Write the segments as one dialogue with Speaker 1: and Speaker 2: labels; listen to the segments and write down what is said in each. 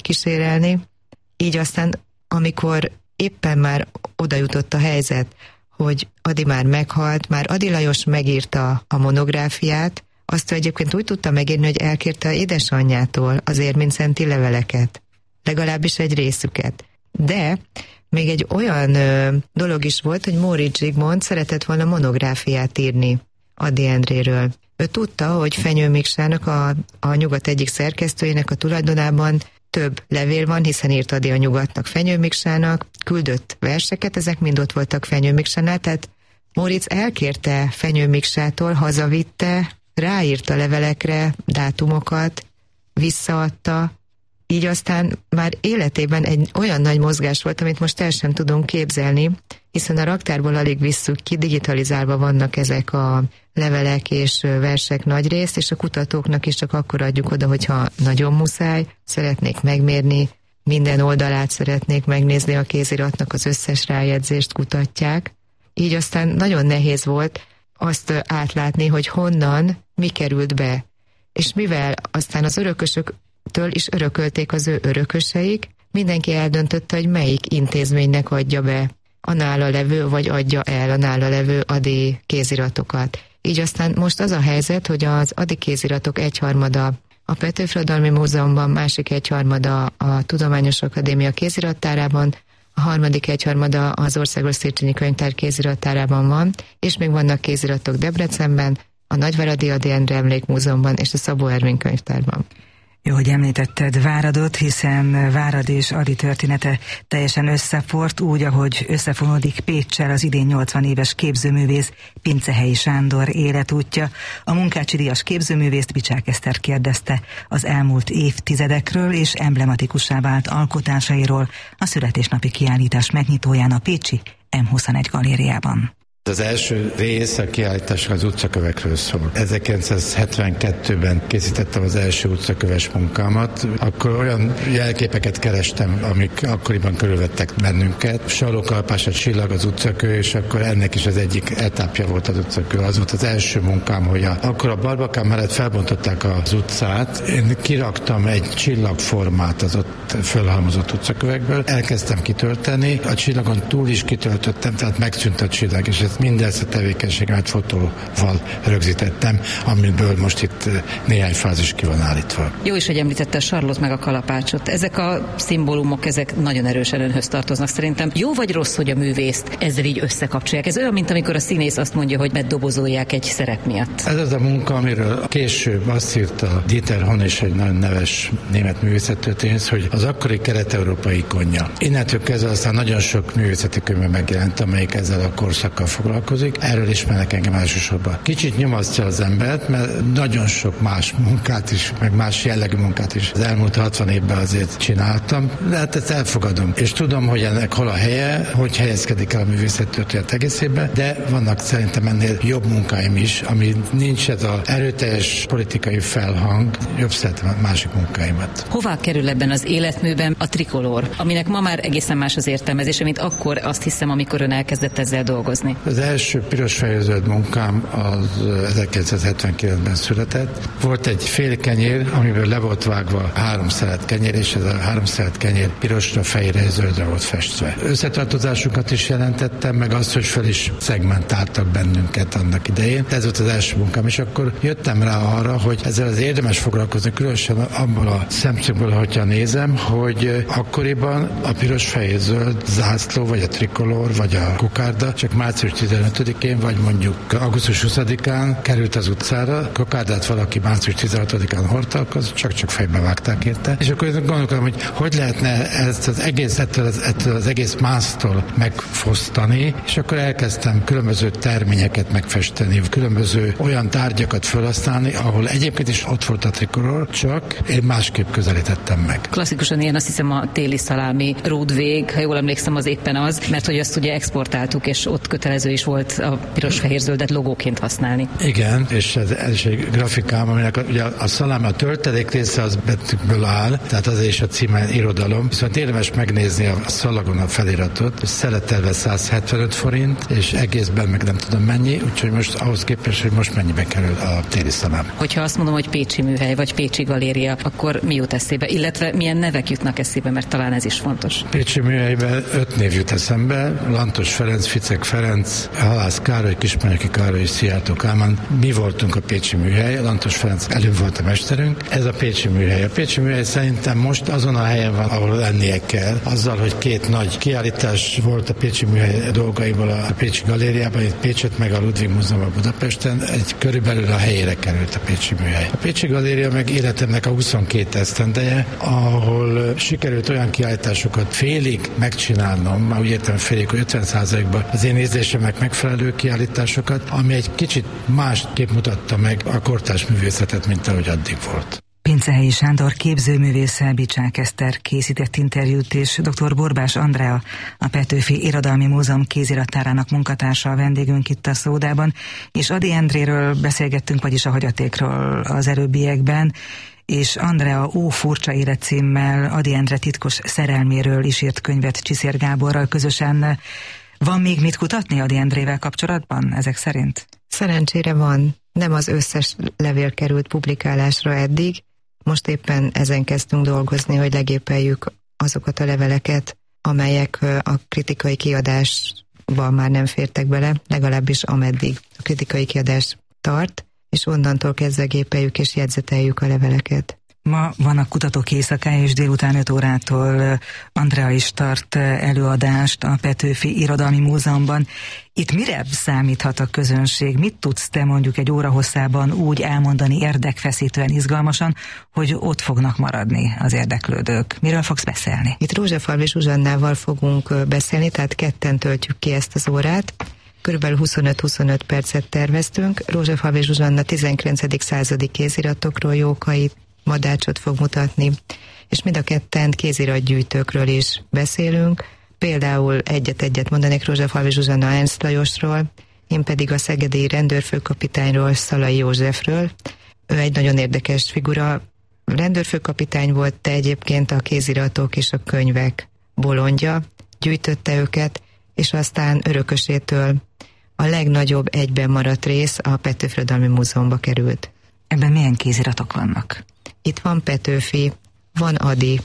Speaker 1: kísérelni. Így aztán, amikor éppen már oda jutott a helyzet, hogy Ady már meghalt, már Ady Lajos megírta a monográfiát, azt egyébként úgy tudta megírni, hogy elkérte édesanyjától az érminszenti leveleket, legalábbis egy részüket. De még egy olyan dolog is volt, hogy Móricz Zsigmond szeretett volna monográfiát írni Ady Endréről. Ő tudta, hogy Fenyő Miksának, a Nyugat egyik szerkesztőjének a tulajdonában több levél van, hiszen írt Ady a Nyugatnak, Fenyő Miksának, küldött verseket, ezek mind ott voltak Fenyő Miksánál, tehát Móricz elkérte Fenyő Miksától, hazavitte, ráírta levelekre dátumokat, visszaadta, így aztán már életében egy olyan nagy mozgás volt, amit most el sem tudunk képzelni, hiszen a raktárból alig visszük ki, digitalizálva vannak ezek a levelek és versek nagyrészt, és a kutatóknak is csak akkor adjuk oda, hogyha nagyon muszáj, szeretnék megmérni, minden oldalát szeretnék megnézni a kéziratnak, az összes rájegyzést kutatják. Így aztán nagyon nehéz volt azt átlátni, hogy honnan mi került be. És mivel aztán az örökösöktől is örökölték az ő örököseik, mindenki eldöntötte, hogy melyik intézménynek adja be a nála levő, vagy adja el a nála levő Ady kéziratokat. Így aztán most az a helyzet, hogy az Ady kéziratok egyharmada a Petőfi-Irodalmi Múzeumban, másik egyharmada a Tudományos Akadémia kézirattárában, a harmadik egyharmada az Országos Széchenyi Könyvtár kézirattárában van, és még vannak kéziratok Debrecenben, a Nagyváradi Ady Endre Emlékmúzeumban és a Szabó Ervin könyvtárban.
Speaker 2: Jó, hogy említetted Váradot, hiszen Várad és Ady története teljesen összefort, úgy, ahogy összefonódik Péccsel az idén 80 éves képzőművész Pincehelyi Sándor életútja. A Munkácsi díjas képzőművészt Bicsák Eszter kérdezte az elmúlt évtizedekről és emblematikussá vált alkotásairól a születésnapi kiállítás megnyitóján a pécsi M21 galériában.
Speaker 3: Az első rész a kiállítás az utcakövekről szól. 1972-ben készítettem az első utcaköves munkámat. Akkor olyan jelképeket kerestem, amik akkoriban körülvettek bennünket. Sarlók Alpás a csillag, az utcakő, és akkor ennek is az egyik etapja volt az utcakő. Az volt az első munkám, hogy akkor a Barbakán mellett felbontották az utcát. Én kiraktam egy csillagformát az ott fölhalmozott utcakövekből. Elkezdtem kitölteni, a csillagon túl is kitöltöttem, tehát megszűnt a csillag, és mindezt a tevékenységet fotóval rögzítettem, amiből most itt néhány fázis ki van állítva.
Speaker 4: Jó is, hogy említette a sarlót meg a kalapácsot. Ezek a szimbólumok, ezek nagyon erősen önhöz tartoznak szerintem. Jó vagy rossz, hogy a művészt ezzel így összekapcsolják? Ez olyan, mint amikor a színész azt mondja, hogy megdobozolják egy szerep miatt. Ez
Speaker 3: az a munka, amiről később azt írta Dieter Hon és egy nagyon neves német művészettörténész, hogy az akkori kelet-európai ikonja. Innentől kezdve aztán nagyon sok művészeti könyv megjelent, amelyik ezzel a korszakkal foglalkozik. Erről ismernek engem elsősorban. Kicsit nyomasztja az embert, mert nagyon sok más munkát is, meg más jellegű munkát is az elmúlt 60 évben azért csináltam, de hát ezt elfogadom. És tudom, hogy ennek hol a helye, hogy helyezkedik el a művészettörténet egészében, de vannak szerintem ennél jobb munkáim is, ami nincs ez az erőteljes politikai felhang, jobb szeretem a másik munkáimat.
Speaker 4: Hová kerül ebben az életműben a trikolór, aminek ma már egészen más az értelmezése, mint akkor azt hiszem, amikor ön elkezdett ezzel dolgozni?
Speaker 3: Az első piros-fehér-zöld munkám az 1979-ben született. Volt egy fél kenyér, amiből le volt vágva 3 szelet kenyér, és ez a 3 szelet kenyér pirosra, fehérre és zöldre volt festve. Összetartozásunkat is jelentettem, meg azt, hogy fel is szegmentáltak bennünket annak idején. Ez volt az első munkám, és akkor jöttem rá arra, hogy ezzel az érdemes foglalkozni, különösen abból a szemszögből, hogyha nézem, hogy akkoriban a piros-fehér-zöld zászló, vagy a trikolór, vagy a kokárda csak március 15-én, vagy mondjuk augusztus 20-án került az utcára, kokárdát valaki március 16-án hordta, akkor csak fejbe vágták érte. És akkor gondolkodom, hogy lehetne ezt az egész, ettől az egész másztól megfosztani, és akkor elkezdtem különböző terményeket megfesteni, különböző olyan tárgyakat felhasználni, ahol egyébként is ott volt a trikolór, csak én másképp közelítettem meg.
Speaker 4: Klasszikusan ilyen, azt hiszem, a téli szalámi Rudvég, ha jól emlékszem, az éppen az, mert hogy azt ugye exportáltuk, és ott kötelező jellemző is volt a piros-fehér-zöldet logóként használni.
Speaker 3: Igen, és ez is egy grafikám, aminek ugye a szalám, a töltelék része az betűkből áll, tehát az is a címe irodalom, viszont érdemes megnézni a szalagon a feliratot, szeletelve 175 forint, és egészben meg nem tudom mennyi, úgyhogy most ahhoz képest, hogy most mennyibe kerül a téli szalám.
Speaker 4: Hogyha azt mondom, hogy Pécsi Műhely vagy Pécsi Galéria, akkor mi jut eszébe? Illetve milyen nevek jutnak eszébe, mert talán ez is fontos.
Speaker 3: Pécsi Műhelyben 5 név jut eszembe: Lantos Ferenc, Ficek Ferenc, Halász Károly, Kismanyaki Károly és Szijjártó Kálmán. Mi voltunk a Pécsi Műhely, Lantos Ferenc előbb volt a mesterünk. Ez a Pécsi Műhely. A Pécsi Műhely szerintem most azon a helyen van, ahol lennie kell. Azzal, hogy 2 nagy kiállítás volt a Pécsi Műhely dolgaiból a Pécsi Galériában, itt Pécset meg a Ludwig Múzeumban Budapesten, egy körülbelül a helyére került a Pécsi Műhely. A Pécsi Galéria meg életemnek a 22 esztendeje, ahol sikerült olyan kiállításokat félig megcsinálnom, már úgy értem félig, hogy 50%-ban az én ízlésemnek megfelelő kiállításokat, ami egy kicsit másképp mutatta meg a kortárs művészetet, mint ahogy addig volt.
Speaker 2: Pincehelyi Sándor képzőművésszel Bicsák Eszter készített interjút, és dr. Borbás Andrea, a Petőfi Irodalmi Múzeum kézirattárának munkatársa a vendégünk itt a Szódában, és Ady Endréről beszélgettünk, vagyis a hagyatékról az előbbiekben, és Andrea Ó furcsa élet címmel Ady Endre titkos szerelméről is írt könyvet Csiszér Gáborral közösen. Van még mit kutatni Ady Endrével kapcsolatban ezek szerint?
Speaker 1: Szerencsére van. Nem az összes levél került publikálásra eddig. Most éppen ezen kezdtünk dolgozni, hogy legépeljük azokat a leveleket, amelyek a kritikai kiadásban már nem fértek bele, legalábbis ameddig a kritikai kiadás tart, és onnantól kezdve gépeljük és jegyzeteljük a leveleket.
Speaker 2: Ma van a Kutatók Éjszakája, és délután 5 órától Andrea is tart előadást a Petőfi Irodalmi Múzeumban. Itt mire számíthat a közönség? Mit tudsz te mondjuk egy óra hosszában úgy elmondani érdekfeszítően, izgalmasan, hogy ott fognak maradni az érdeklődők? Miről fogsz beszélni?
Speaker 1: Itt Rózsafalvi Zsuzsannával fogunk beszélni, tehát ketten töltjük ki ezt az órát. Körülbelül 25-25 percet terveztünk. Rózsafalvi Zsuzsanna 19. századi kéziratokról, Jókai Madácsot fog mutatni, és mind a ketten kéziratgyűjtőkről is beszélünk. Például egyet mondanék Rózsafalvi Zsuzsanna Ernst Lajosról, én pedig a szegedi rendőrfőkapitányról, Szalai Józsefről. Ő egy nagyon érdekes figura. Rendőrfőkapitány volt, de egyébként a kéziratok és a könyvek bolondja, gyűjtötte őket, és aztán örökösétől a legnagyobb egyben maradt rész a Petőfi Irodalmi Múzeumba került.
Speaker 2: Ebben milyen kéziratok vannak?
Speaker 1: Itt van Petőfi, van Ady.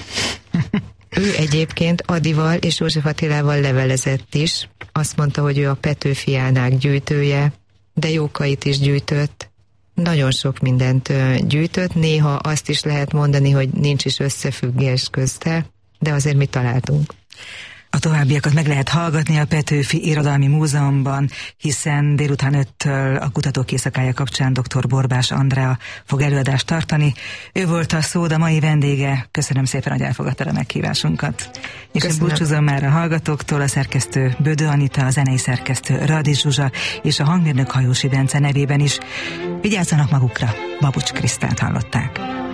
Speaker 1: Ő egyébként Adyval és József Attilával levelezett is. Azt mondta, hogy ő a Petőfiánák gyűjtője, de Jókait is gyűjtött. Nagyon sok mindent gyűjtött. Néha azt is lehet mondani, hogy nincs is összefüggés közte, de azért mi találtunk.
Speaker 2: A továbbiakat meg lehet hallgatni a Petőfi Irodalmi Múzeumban, hiszen délután 5-től a Kutatók Éjszakája kapcsán dr. Borbás Andrea fog előadást tartani. Ő volt a Szóda mai vendége. Köszönöm szépen, hogy elfogadtad a meghívásunkat. És én búcsúzom már a hallgatóktól, a szerkesztő Bödő Anita, a zenei szerkesztő Radi Zsuzsa és a hangmérnök Hajósi Bence nevében is. Vigyázzanak magukra, Babucs Krisztánt hallották.